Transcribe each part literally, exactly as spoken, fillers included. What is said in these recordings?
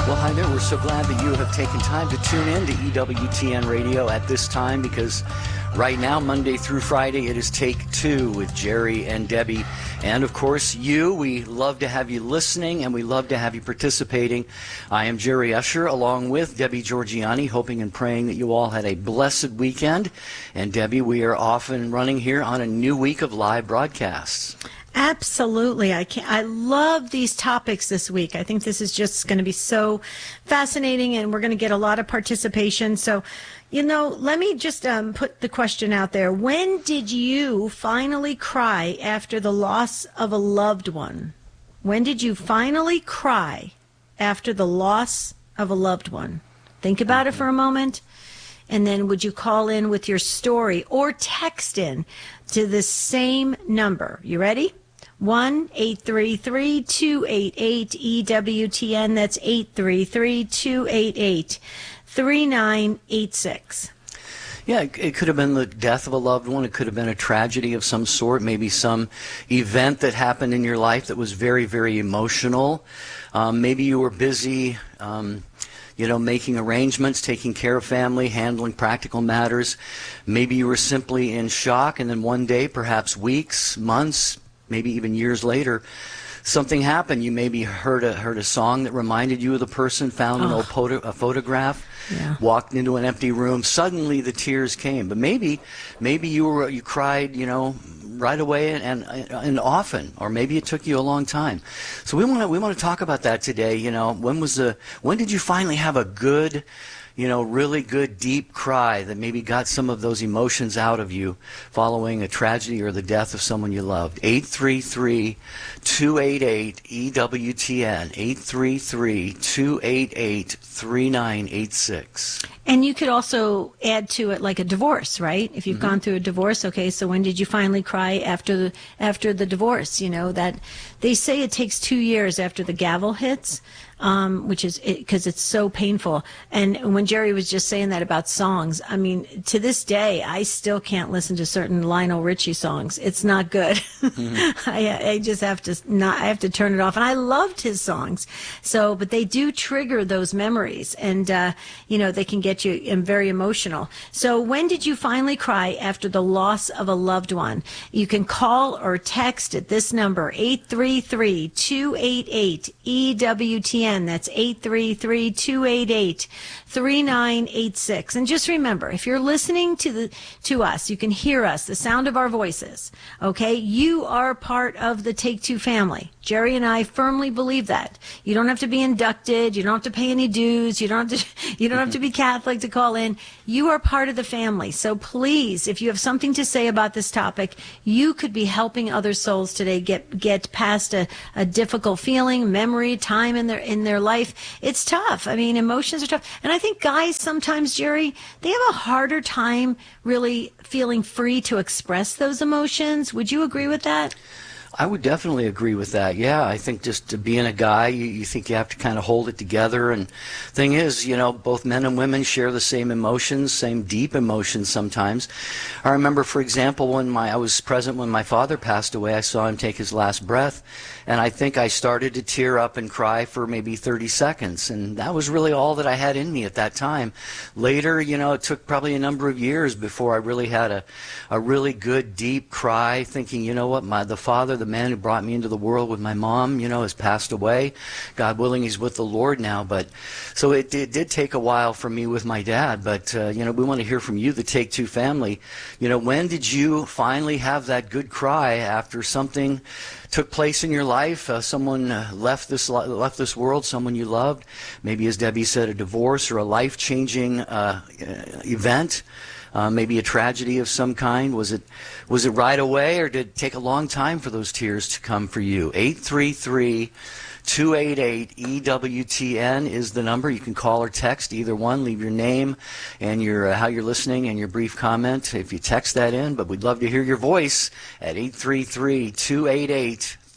Well, hi there. We're so glad that you have taken time to tune in to E W T N Radio at this time, because right now, Monday through Friday, it is Take Two with Jerry and Debbie. And, of course, you. We love to have you listening, and we love to have you participating. I am Jerry Usher, along with Debbie Georgiani, hoping and praying that you all had a blessed weekend. And, Debbie, we are off and running here on a new week of live broadcasts. Absolutely. I can I love these topics this week. I think this is just going to be so fascinating, and we're going to get a lot of participation. So, you know, let me just um, put the question out there. When did you finally cry after the loss of a loved one? When did you finally cry after the loss of a loved one? Think about it for a moment. And then would you call in with your story or text in to the same number? You ready? one eight three three, two eight eight, E W T N. That's eight three three, two eight eight, three nine eight six. Yeah, it could have been the death of a loved one. It could have been a tragedy of some sort, maybe some event that happened in your life that was very, very emotional. Um, maybe you were busy, um, you know, making arrangements, taking care of family, handling practical matters. Maybe you were simply in shock, and then one day, perhaps weeks, months, maybe even years later, something happened. You maybe heard a heard a song that reminded you of the person, found an Oh. old photo, a photograph, Yeah. walked into an empty room. Suddenly, the tears came. But maybe, maybe you were you cried, you know, right away and and, and often, or maybe it took you a long time. So we want to we want to talk about that today. You know, when was the when did you finally have a good, you know, really good deep cry that maybe got some of those emotions out of you following a tragedy or the death of someone you loved? eight three three, two eight eight, E W T N, eight three three, two eight eight, three nine eight six. And you could also add to it like a divorce, right? If you've mm-hmm. gone through a divorce, okay, so when did you finally cry after the after the divorce? You know, that they say it takes two years after the gavel hits, um, which is because it, it's so painful. And when Jerry was just saying that about songs, I mean, to this day, I still can't listen to certain Lionel Richie songs. It's not good. Mm-hmm. I, I just have to not. I have to turn it off. And I loved his songs, so but they do trigger those memories, and uh, you know, they can get you and very emotional. So when did you finally cry after the loss of a loved one? You can call or text at this number, eight three three, two eight eight, E W T N. That's eight three three, two eight eight, three nine eight six. And just remember, if you're listening to the to us, you can hear us, the sound of our voices, okay? You are part of the Take Two family. Jerry and I firmly believe that. You don't have to be inducted. You don't have to pay any dues. You don't have to, you don't have to be Catholic to call in. You are part of the family. So please, if you have something to say about this topic, you could be helping other souls today get get past a, a difficult feeling, memory, time in their in their life. It's tough. I mean, emotions are tough. And I think guys sometimes, Jerry, they have a harder time really feeling free to express those emotions. Would you agree with that? I would definitely agree with that. Yeah, I think just to being a guy, you, you think you have to kind of hold it together. And thing is, you know, both men and women share the same emotions, same deep emotions sometimes. I remember, for example, when my I was present when my father passed away. I saw him take his last breath, and I think I started to tear up and cry for maybe thirty seconds. And that was really all that I had in me at that time. Later, you know, it took probably a number of years before I really had a, a really good deep cry, thinking, you know what, my the father, the man who brought me into the world with my mom, you know, has passed away. God willing, he's with the Lord now. But so it, it did take a while for me with my dad. But, uh, you know, we want to hear from you, the Take Two family. You know, when did you finally have that good cry after something took place in your life? Uh, someone uh, left this left this world, someone you loved. Maybe, as Debbie said, a divorce or a life-changing uh, event. Uh, maybe a tragedy of some kind. Was it was it right away, or did it take a long time for those tears to come for you? eight three three, two eight eight, E W T N is the number. You can call or text either one. Leave your name and your uh, how you're listening and your brief comment if you text that in. But we'd love to hear your voice at eight three three, two eight eight,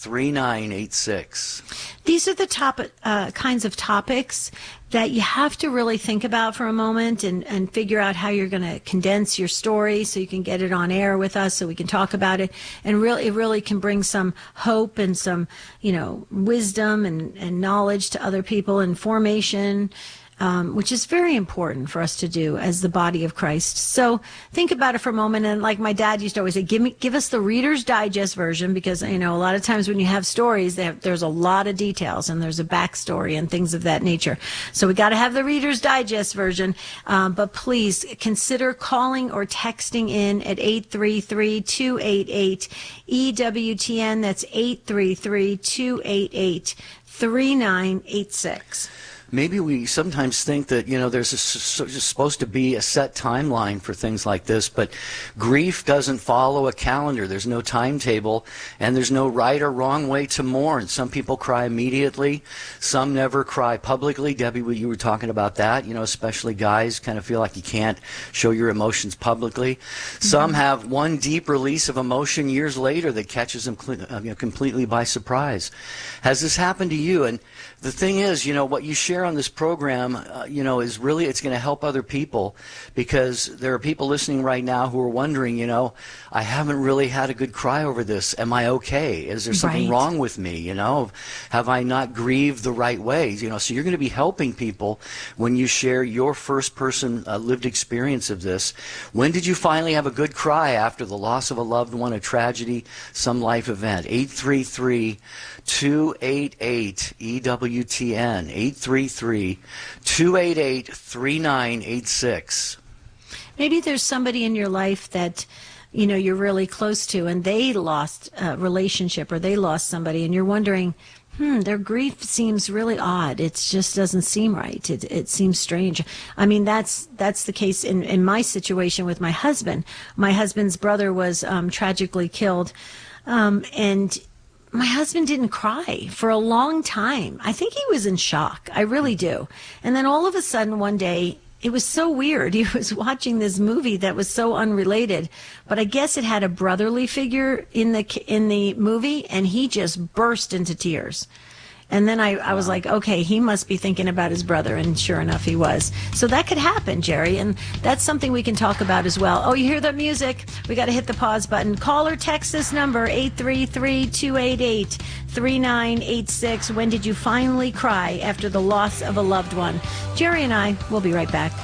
three nine eight six. These are the top uh, kinds of topics that you have to really think about for a moment and, and figure out how you're going to condense your story so you can get it on air with us so we can talk about it. And really, it really can bring some hope and some, you know, wisdom and, and knowledge to other people and formation. Um, which is very important for us to do as the body of Christ. So think about it for a moment. And like my dad used to always say, give me, give us the Reader's Digest version, because, you know, a lot of times when you have stories, they have, there's a lot of details and there's a backstory and things of that nature. So we got to have the Reader's Digest version. Um, but please consider calling or texting in at eight three three, two eight eight, E W T N. That's eight three three, two eight eight, three nine eight six. Maybe we sometimes think that, you know, there's a, supposed to be a set timeline for things like this, but grief doesn't follow a calendar. There's no timetable, and there's no right or wrong way to mourn. Some people cry immediately. Some never cry publicly. Debbie, you were talking about that. You know, especially guys kind of feel like you can't show your emotions publicly. Mm-hmm. Some have one deep release of emotion years later that catches them you know, completely by surprise. Has this happened to you? And the thing is, you know, what you share on this program, uh, you know, is really, it's going to help other people, because there are people listening right now who are wondering, you know, I haven't really had a good cry over this. Am I okay? Is there something right. wrong with me? You know, have I not grieved the right way? You know, so you're going to be helping people when you share your first person uh, lived experience of this. When did you finally have a good cry after the loss of a loved one, a tragedy, some life event? eight three three, two eight eight, E W T N, eight three three, two eight eight, three nine eight six. Maybe there's somebody in your life that, you know, you're really close to, and they lost a relationship or they lost somebody, and you're wondering, hmm, their grief seems really odd. It just doesn't seem right. It it seems strange. I mean, that's that's the case in, in my situation with my husband. My husband's brother was um, tragically killed, um, and my husband didn't cry for a long time. I think he was in shock. I really do. And then all of a sudden one day, it was so weird. He was watching this movie that was so unrelated, but I guess it had a brotherly figure in the in the movie, and he just burst into tears. And then I, I was like, okay, he must be thinking about his brother, and sure enough, he was. So that could happen, Jerry, and that's something we can talk about as well. Oh, you hear that music? We got to hit the pause button. Call or text this number, eight three three, two eight eight, three nine eight six. When did you finally cry after the loss of a loved one? Jerry and I will be right back.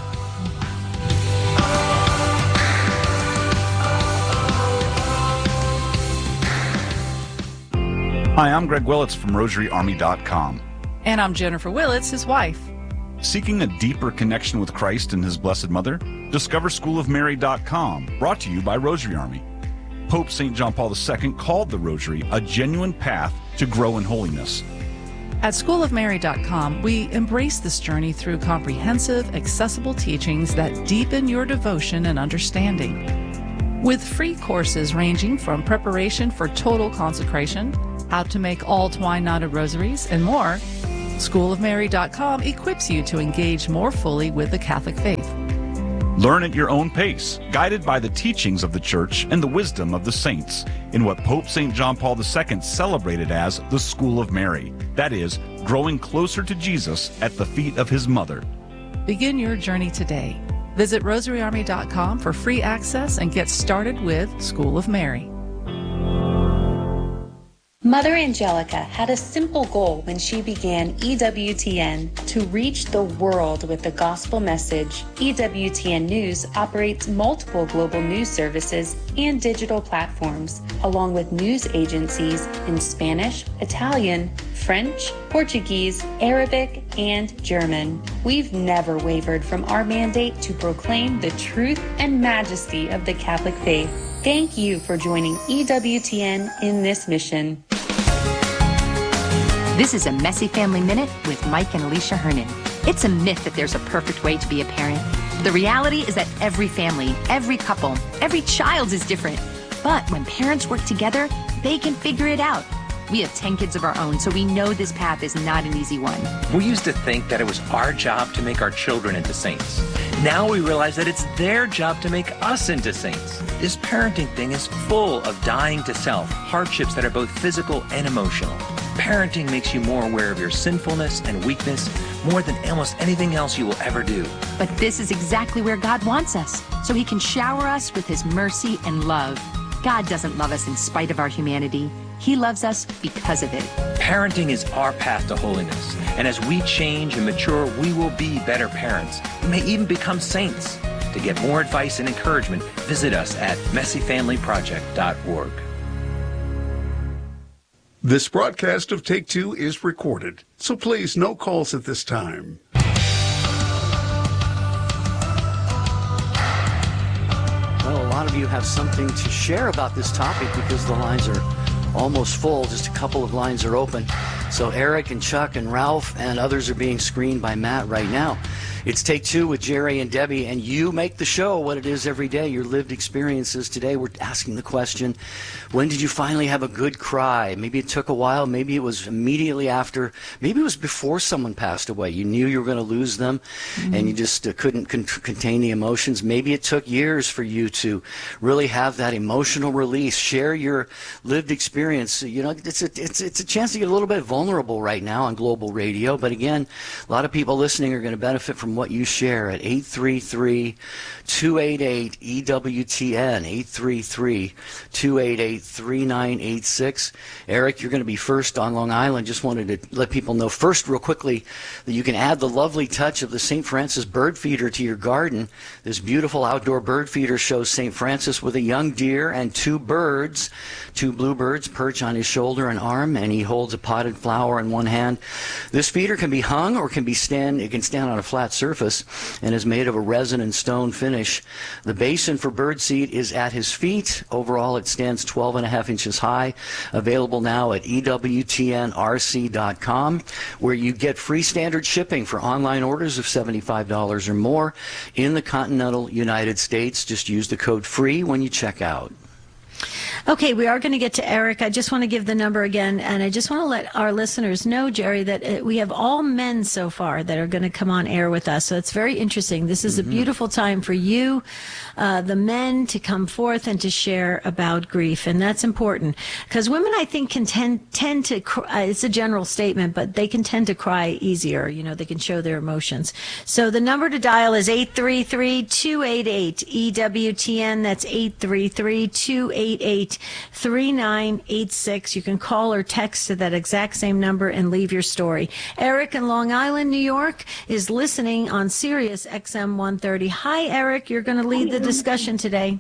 Hi, I'm Greg Willits from Rosary Army dot com. And I'm Jennifer Willits, his wife. Seeking a deeper connection with Christ and His Blessed Mother? Discover School of Mary dot com, brought to you by Rosary Army. Pope Saint John Paul the Second called the Rosary a genuine path to grow in holiness. At School of Mary dot com, we embrace this journey through comprehensive, accessible teachings that deepen your devotion and understanding. With free courses ranging from preparation for total consecration, how to make all twine-knotted rosaries, and more, School of Mary dot com equips you to engage more fully with the Catholic faith. Learn at your own pace, guided by the teachings of the Church and the wisdom of the saints, in what Pope Saint John Paul the Second celebrated as the School of Mary. That is, growing closer to Jesus at the feet of His mother. Begin your journey today. Visit Rosary Army dot com for free access and get started with School of Mary. Mother Angelica had a simple goal when she began E W T N: to reach the world with the gospel message. E W T N News operates multiple global news services and digital platforms, along with news agencies in Spanish, Italian, French, Portuguese, Arabic, and German. We've never wavered from our mandate to proclaim the truth and majesty of the Catholic faith. Thank you for joining E W T N in this mission. This is a Messy Family Minute with Mike and Alicia Hernan. It's a myth that there's a perfect way to be a parent. The reality is that every family, every couple, every child is different. But when parents work together, they can figure it out. We have ten kids of our own, so we know this path is not an easy one. We used to think that it was our job to make our children into saints. Now we realize that it's their job to make us into saints. This parenting thing is full of dying to self, hardships that are both physical and emotional. Parenting makes you more aware of your sinfulness and weakness more than almost anything else you will ever do. But this is exactly where God wants us, so he can shower us with his mercy and love. God doesn't love us in spite of our humanity. He loves us because of it. Parenting is our path to holiness, and as we change and mature, we will be better parents. We may even become saints. To get more advice and encouragement, visit us at messy family project dot org. This broadcast of Take Two is recorded, so please no calls at this time. Well, a lot of you have something to share about this topic because the lines are almost full. Just a couple of lines are open. So Eric and Chuck and Ralph and others are being screened by Matt right now. It's Take Two with Jerry and Debbie, and you make the show what it is every day, your lived experiences. Today we're asking the question, when did you finally have a good cry? Maybe it took a while, maybe it was immediately after, maybe it was before someone passed away. You knew you were going to lose them, mm-hmm. and you just uh, couldn't con- contain the emotions. Maybe it took years for you to really have that emotional release. Share your lived experience. You know, it's a, it's, it's a chance to get a little bit vulnerable right now on Global Radio, but again, a lot of people listening are going to benefit from what you share at eight three three, two eight eight, E W T N, eight three three, two eight eight, three nine eight six. Eric, you're going to be first on Long Island. Just wanted to let people know first real quickly that you can add the lovely touch of the Saint Francis bird feeder to your garden. This beautiful outdoor bird feeder shows Saint Francis with a young deer and two birds. Two bluebirds perch on his shoulder and arm, and he holds a potted flower in one hand. This feeder can be hung or can be stand. It can stand on a flat surface and is made of a resin and stone finish. The basin for birdseed is at his feet. Overall, it stands twelve and a half inches high. Available now at E W T N R C dot com, where you get free standard shipping for online orders of seventy-five dollars or more in the continental United States. Just use the code FREE when you check out. Okay, we are going to get to Eric. I just want to give the number again, and I just want to let our listeners know, Jerry, that uh, we have all men so far that are going to come on air with us. So it's very interesting. This is mm-hmm. a beautiful time for you, uh, the men, to come forth and to share about grief, and that's important because women, I think, can tend, tend to. Cry, uh, it's a general statement, but they can tend to cry easier. You know, they can show their emotions. So the number to dial is eight three three, two eight eight, E W T N. That's eight three three, two eight eight, three nine eight six. You can call or text to that exact same number and leave your story. Eric in Long Island, New York, is listening on Sirius X M one thirty. Hi, Eric. You're going to lead the discussion today.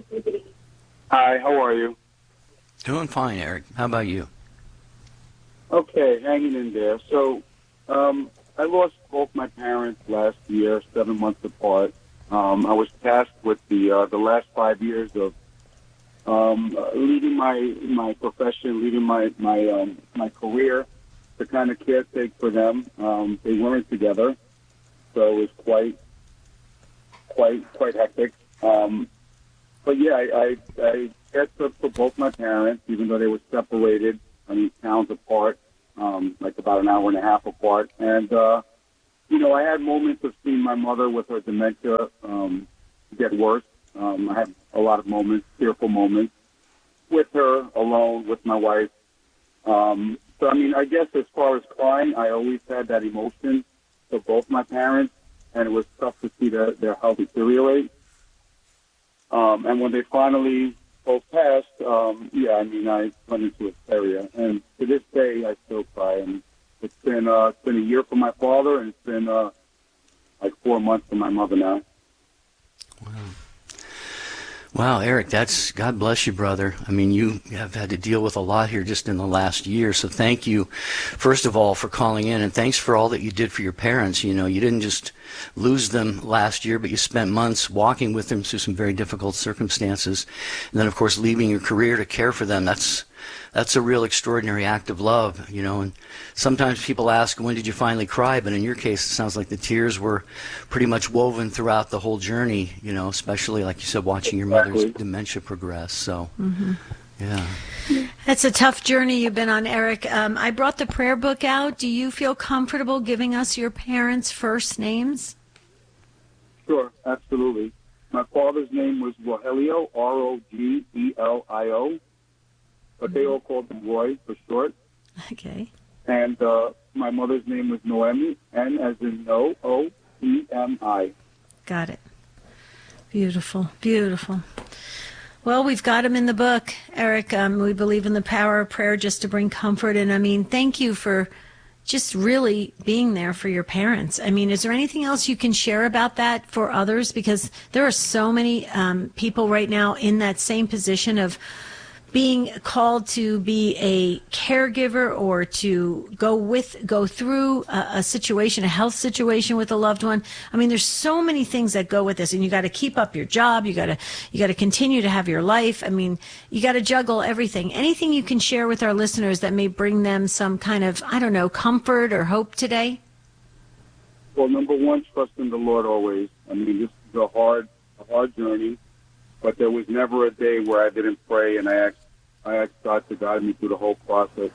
Hi, how are you? Doing fine, Eric. How about you? Okay, hanging in there. So, um, I lost both my parents last year, seven months apart. Um, I was tasked with the uh, the last five years of Um, uh, leading my my profession, leading my my um, my career, to kind of caretake for them. Um, they weren't together, so it was quite quite quite hectic. Um, but yeah, I I, I caretook for both my parents, even though they were separated. I mean, towns apart, um, like about an hour and a half apart. And uh, you know, I had moments of seeing my mother with her dementia um, get worse. Um, I had a lot of moments, fearful moments, with her, alone, with my wife. Um, so, I mean, I guess as far as crying, I always had that emotion for both my parents, and it was tough to see their, their health deteriorate. Um, and when they finally both passed, um, yeah, I mean, I went into hysteria. And to this day, I still cry. And it's been, uh, it's been a year for my father, and it's been uh, like four months for my mother now. Wow. Wow, Eric, that's, God bless you, brother. I mean, you have had to deal with a lot here just in the last year, so thank you, first of all, for calling in, and thanks for all that you did for your parents. You know, you didn't just lose them last year, but you spent months walking with them through some very difficult circumstances, and then, of course, leaving your career to care for them. That's That's a real extraordinary act of love, you know, and sometimes people ask, when did you finally cry? But in your case, it sounds like the tears were pretty much woven throughout the whole journey, you know, especially, like you said, watching your mother's dementia progress. So, mm-hmm. yeah. That's a tough journey you've been on, Eric. Um, I brought the prayer book out. Do you feel comfortable giving us your parents' first names? Sure, absolutely. My father's name was Rogelio, R O G E L I O, but they all called him Roy for short. Okay. And uh, my mother's name was Noemi, N as in no, O E M I. Got it. Beautiful, beautiful. Well, we've got them in the book, Eric. Um, we believe in the power of prayer just to bring comfort. And I mean, thank you for just really being there for your parents. I mean, is there anything else you can share about that for others? Because there are so many um, people right now in that same position of being called to be a caregiver or to go with, go through a, a situation, a health situation with a loved one. I mean, there's so many things that go with this, and you got to keep up your job. You got to, you got to continue to have your life. I mean, you got to juggle everything. Anything you can share with our listeners that may bring them some kind of, I don't know, comfort or hope today? Well, number one, trust in the Lord always. I mean, this is a hard, a hard journey, but there was never a day where I didn't pray and I asked, I asked God to guide me through the whole process.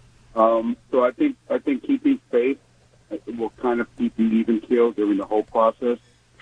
Um, so I think I think keeping faith will kind of keep me even keeled during the whole process.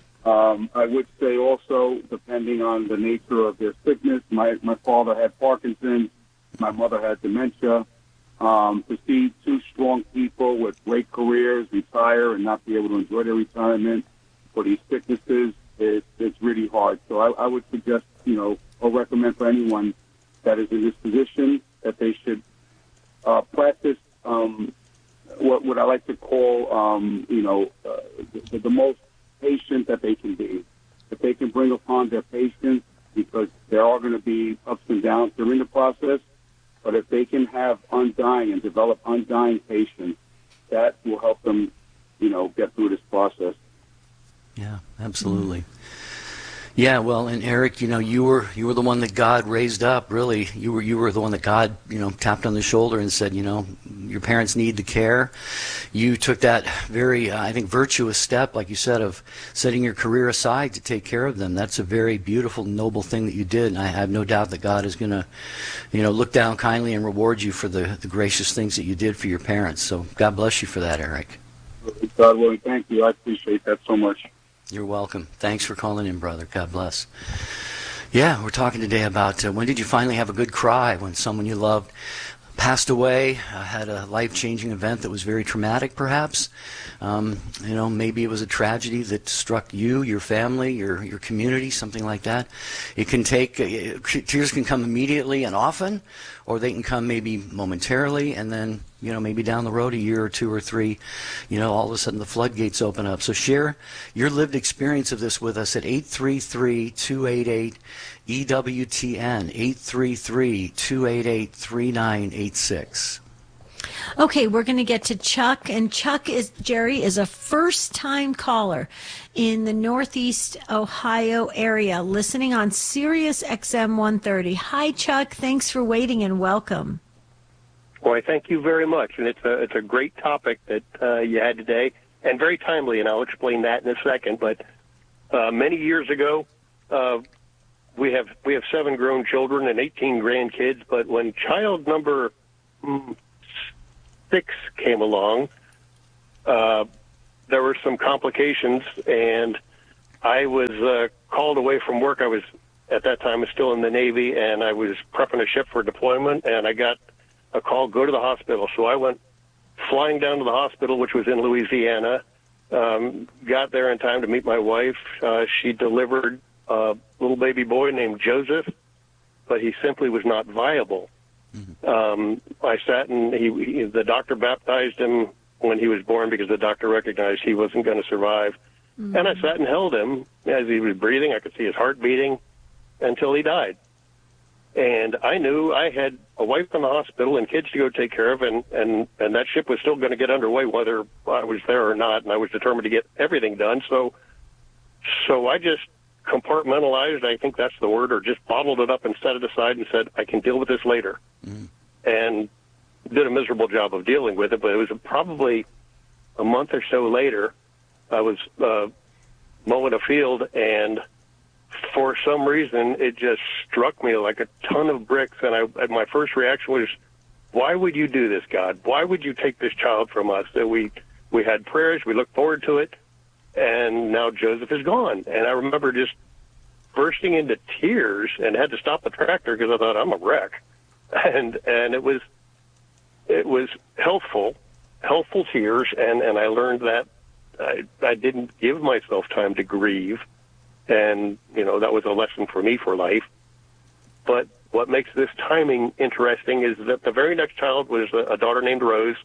Um, I would say also, depending on the nature of their sickness, my my father had Parkinson's, my mother had dementia. Um, to see two strong people with great careers retire and not be able to enjoy their retirement for these sicknesses, it, it's really hard. So I, I would suggest, you know, or recommend for anyone that is in this position that they should uh, practice um, what, what I like to call, um, you know, uh, the, the most patient that they can be. If they can bring upon their patience, because there are going to be ups and downs during the process, but if they can have undying and develop undying patience, that will help them, you know, get through this process. Yeah, absolutely. Mm-hmm. Yeah, well, and Eric, you know, you were you were the one that God raised up. Really, you were you were the one that God, you know, tapped on the shoulder and said, you know, your parents need the care. You took that very, uh, I think, virtuous step, like you said, of setting your career aside to take care of them. That's a very beautiful, noble thing that you did, and I have no doubt that God is going to, you know, look down kindly and reward you for the the gracious things that you did for your parents. So God bless you for that, Eric. God willing, thank you. I appreciate that so much. You're welcome. Thanks for calling in, brother. God bless. Yeah, we're talking today about uh, when did you finally have a good cry when someone you loved passed away, uh, had a life-changing event that was very traumatic, perhaps. Um, you know, maybe it was a tragedy that struck you, your family, your your community, something like that. It can take, uh, tears can come immediately and often, or they can come maybe momentarily, and then, you know, maybe down the road, a year or two or three, you know, all of a sudden the floodgates open up. So share your lived experience of this with us at eight three three, two eight eight, E W T N, eight three three, two eight eight, three nine eight six. Okay, we're going to get to Chuck, and Chuck is, Jerry, is a first-time caller in the Northeast Ohio area, listening on Sirius X M one thirty. Hi, Chuck. Thanks for waiting and welcome. Well, I thank you very much, and it's a it's a great topic that uh, you had today, and very timely, and I'll explain that in a second. But uh, many years ago, uh, we have we have seven grown children and eighteen grandkids. But when child number mm, six came along, uh, there were some complications, and I was uh, called away from work. I was at that time I was still in the Navy, and I was prepping a ship for deployment, and I got a call, go to the hospital. So I went flying down to the hospital, which was in Louisiana, um, got there in time to meet my wife. Uh, she delivered a little baby boy named Joseph, but he simply was not viable. Mm-hmm. Um, I sat and he, he, the doctor baptized him when he was born because the doctor recognized he wasn't going to survive. Mm-hmm. And I sat and held him as he was breathing. I could see his heart beating until he died. And I knew I had a wife in the hospital and kids to go take care of, and, and, and that ship was still going to get underway whether I was there or not, and I was determined to get everything done. So so I just compartmentalized, I think that's the word, or just bottled it up and set it aside and said, I can deal with this later. Mm. And did a miserable job of dealing with it, but it was probably a month or so later, I was uh, mowing a field and for some reason, it just struck me like a ton of bricks. And, I, and my first reaction was, why would you do this, God? Why would you take this child from us? That we, we had prayers, we looked forward to it, and now Joseph is gone. And I remember just bursting into tears and had to stop the tractor because I thought, I'm a wreck. And and it was it was healthful, healthful tears, and, and I learned that I, I didn't give myself time to grieve. And, you know, that was a lesson for me for life. But what makes this timing interesting is that the very next child was a, a daughter named Rose,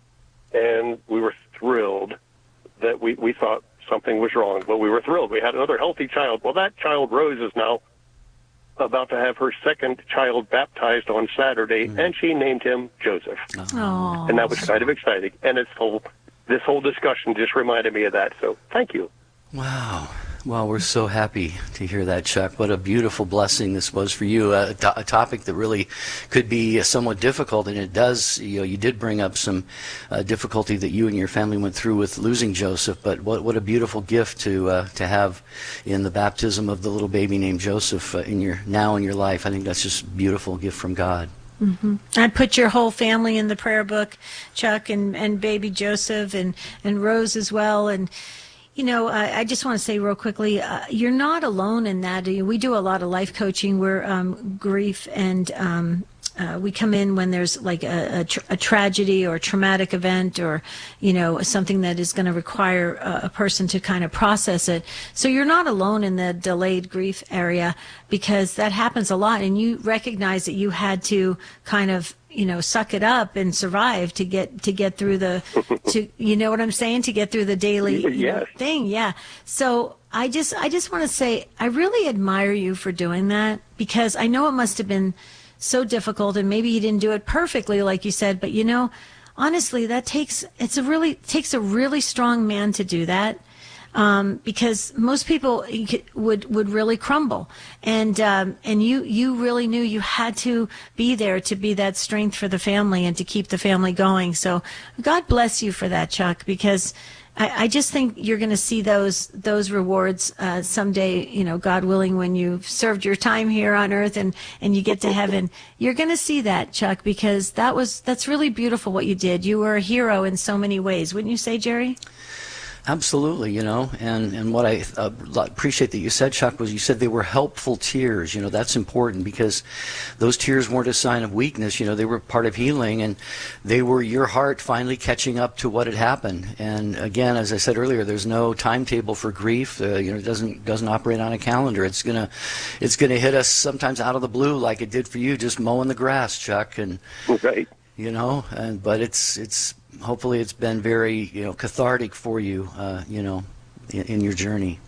and we were thrilled that we, we thought something was wrong, but we were thrilled. We had another healthy child. Well, that child, Rose, is now about to have her second child baptized on Saturday, mm. and she named him Joseph. Aww. And that was kind of exciting. And it's whole, this whole discussion just reminded me of that. So thank you. Wow. Well, we're so happy to hear that, Chuck. What a beautiful blessing this was for you. A, a topic that really could be somewhat difficult, and it does. You know, you did bring up some uh, difficulty that you and your family went through with losing Joseph. But what what a beautiful gift to uh, to have in the baptism of the little baby named Joseph uh, in your now in your life. I think that's just a beautiful gift from God. Mm-hmm. I'd put your whole family in the prayer book, Chuck, and, and baby Joseph and, and Rose as well. And you know, I, I just want to say real quickly, uh, you're not alone in that. We do a lot of life coaching where um, grief and um, uh, we come in when there's like a, a, tra- a tragedy or a traumatic event or, you know, something that is going to require a, a person to kind of process it. So you're not alone in the delayed grief area because that happens a lot. And you recognize that you had to kind of, you know, suck it up and survive to get to get through the, to you know what I'm saying, to get through the daily you yes. know, thing. Yeah. So I just I just want to say I really admire you for doing that because I know it must have been so difficult and maybe you didn't do it perfectly like you said, but you know, honestly, that takes it's a really takes a really strong man to do that. Um, because most people would would really crumble, and um, and you you really knew you had to be there to be that strength for the family and to keep the family going. So God bless you for that, Chuck, because I, I just think you're going to see those those rewards uh, someday. You know, God willing, when you've served your time here on earth and, and you get to heaven, you're going to see that, Chuck, because that was that's really beautiful what you did. You were a hero in so many ways, wouldn't you say, Jerry? Absolutely, you know, and, and what I uh, appreciate that you said, Chuck, was you said they were helpful tears. You know, that's important because those tears weren't a sign of weakness. You know, they were part of healing, and they were your heart finally catching up to what had happened. And again, as I said earlier, there's no timetable for grief. Uh, you know, it doesn't doesn't operate on a calendar. It's gonna it's gonna hit us sometimes out of the blue, like it did for you, just mowing the grass, Chuck. And right. You know, and but it's it's. Hopefully it's been very, you know, cathartic for you, uh, you know, in, in your journey.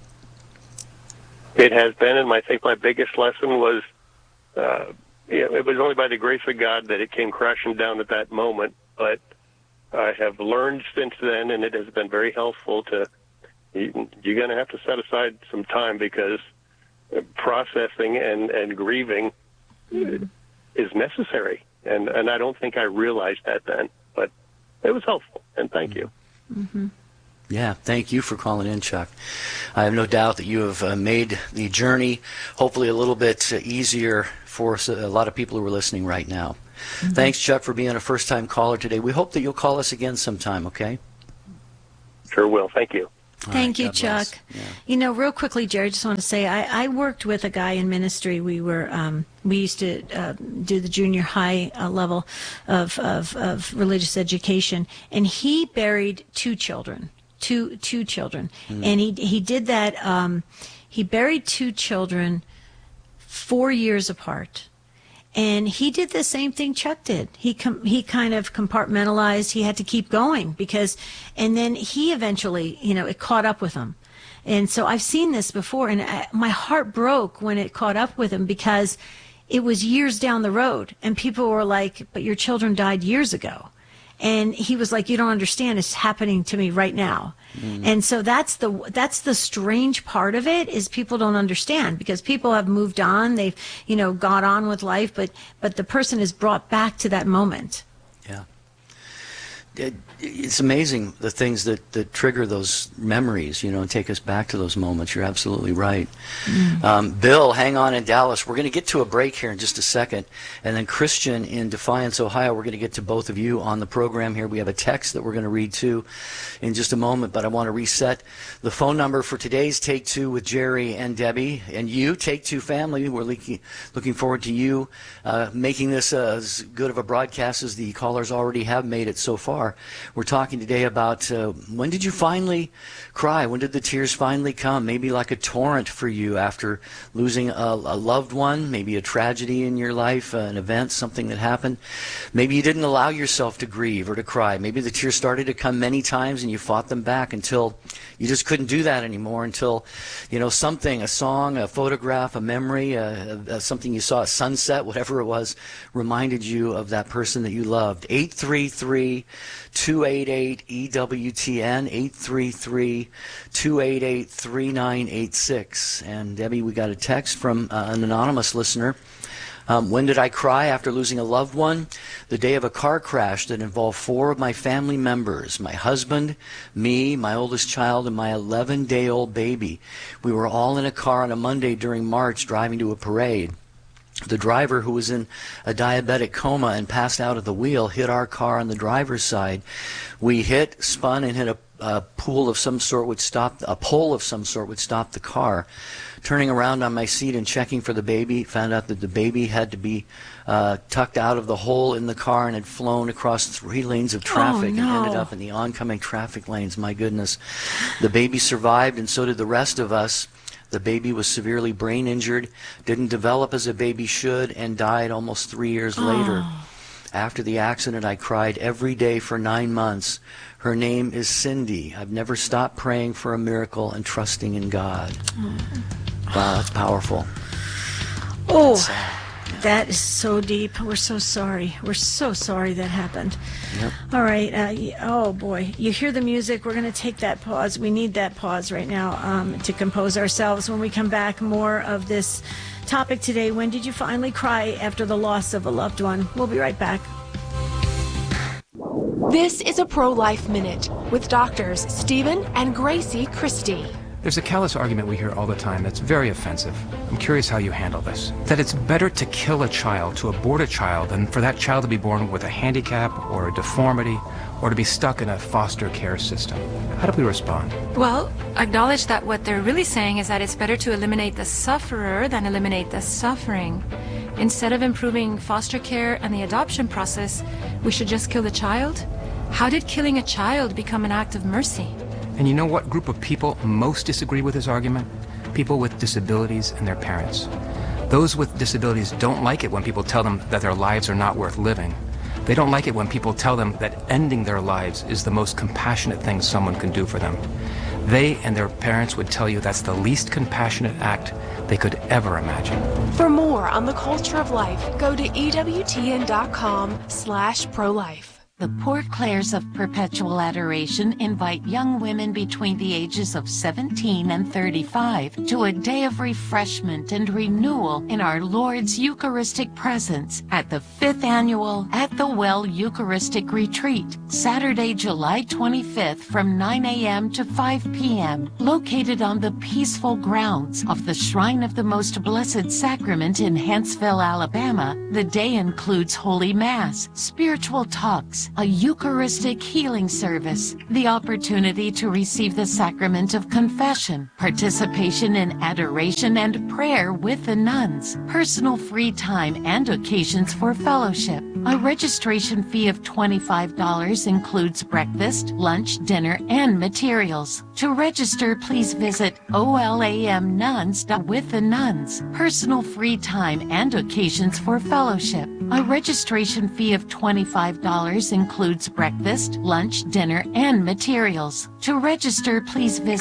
It has been, and I think my biggest lesson was, uh, you know, it was only by the grace of God that it came crashing down at that moment. But I have learned since then, and it has been very helpful to, you, you're going to have to set aside some time because processing and, and grieving mm-hmm. is necessary. And, and I don't think I realized that then, but it was helpful, and thank you. Mm-hmm. Yeah, thank you for calling in, Chuck. I have no doubt that you have uh, made the journey hopefully a little bit uh, easier for a lot of people who are listening right now. Mm-hmm. Thanks, Chuck, for being a first-time caller today. We hope that you'll call us again sometime, okay? Sure will. Thank you. All Thank right, you, God Chuck. Yeah. You know, real quickly, Jerry, I just want to say I, I worked with a guy in ministry. We were um, we used to uh, do the junior high uh, level of, of of religious education, and he buried two children, two two children, mm. and he he did that. Um, he buried two children four years apart. And he did the same thing Chuck did. He com- he kind of compartmentalized. He had to keep going because, and then he eventually, you know, it caught up with him. And so I've seen this before, and I, my heart broke when it caught up with him because it was years down the road, and people were like, "But your children died years ago." And he was like, "You don't understand. It's happening to me right now." Mm. And so that's the that's the strange part of it is people don't understand because people have moved on. They've, you know, got on with life, but but the person is brought back to that moment. Yeah. It, it's amazing the things that, that trigger those memories, you know, and take us back to those moments. You're absolutely right. Mm. Um, Bill, hang on in Dallas. We're going to get to a break here in just a second. And then Christian in Defiance, Ohio, we're going to get to both of you on the program here. We have a text that we're going to read too in just a moment, but I want to reset the phone number for today's Take Two with Jerry and Debbie. And you, Take Two family, we're looking, looking forward to you uh, making this uh, as good of a broadcast as the callers already have made it so far. We're talking today about uh, when did you finally cry? When did the tears finally come? Maybe like a torrent for you after losing a, a loved one, maybe a tragedy in your life, uh, an event, something that happened. Maybe you didn't allow yourself to grieve or to cry. Maybe the tears started to come many times and you fought them back until you just couldn't do that anymore, until, you know, something, a song, a photograph, a memory, uh, uh, something you saw, a sunset, whatever it was, reminded you of that person that you loved. eight three three, two eight eight, E W T N, eight three three, two eight eight, three nine eight six. And Debbie, we got a text from uh, an anonymous listener. Um, when did I cry after losing a loved one? The day of a car crash that involved four of my family members, my husband, me, my oldest child, and my eleven-day-old baby. We were all in a car on a Monday during March driving to a parade. The driver, who was in a diabetic coma and passed out of the wheel, hit our car on the driver's side. We hit, spun, and hit a, a pool of some sort would stop, a pole of some sort would stop the car. Turning around on my seat and checking for the baby, found out that the baby had to be uh, tucked out of the hole in the car and had flown across three lanes of traffic oh, no. and ended up in the oncoming traffic lanes. My goodness. The baby survived, and so did the rest of us. The baby was severely brain injured, didn't develop as a baby should, and died almost three years oh. later. After the accident, I cried every day for nine months. Her name is Cindy. I've never stopped praying for a miracle and trusting in God. Oh. Wow, that's powerful. Oh, that's, uh, that is so deep. We're so sorry. We're so sorry that happened. Yep. All right. Uh, oh, boy. You hear the music. We're going to take that pause. We need that pause right now um, to compose ourselves. When we come back, more of this topic today. When did you finally cry after the loss of a loved one? We'll be right back. This is a Pro-Life Minute with doctors Stephen and Gracie Christie. There's a callous argument we hear all the time that's very offensive. I'm curious how you handle this. That it's better to kill a child, to abort a child, than for that child to be born with a handicap or a deformity or to be stuck in a foster care system. How do we respond? Well, acknowledge that what they're really saying is that it's better to eliminate the sufferer than eliminate the suffering. Instead of improving foster care and the adoption process, we should just kill the child? How did killing a child become an act of mercy? And you know what group of people most disagree with this argument? People with disabilities and their parents. Those with disabilities don't like it when people tell them that their lives are not worth living. They don't like it when people tell them that ending their lives is the most compassionate thing someone can do for them. They and their parents would tell you that's the least compassionate act they could ever imagine. For more on the culture of life, go to E W T N dot com slash pro-life. The Port Clares of Perpetual Adoration invite young women between the ages of seventeen and thirty-five to a day of refreshment and renewal in our Lord's Eucharistic presence at the fifth annual At the Well Eucharistic Retreat, Saturday, July twenty-fifth from nine a.m. to five p.m., located on the peaceful grounds of the Shrine of the Most Blessed Sacrament in Huntsville, Alabama. The day includes Holy Mass, spiritual talks, a Eucharistic healing service, the opportunity to receive the sacrament of confession, participation in adoration and prayer with the nuns, personal free time and occasions for fellowship. A registration fee of twenty-five dollars includes breakfast, lunch, dinner, and materials. To register, please visit O L A M nuns dot with the nuns, personal free time and occasions for fellowship. A registration fee of twenty-five dollars includes breakfast, lunch, dinner, and materials. To register, please visit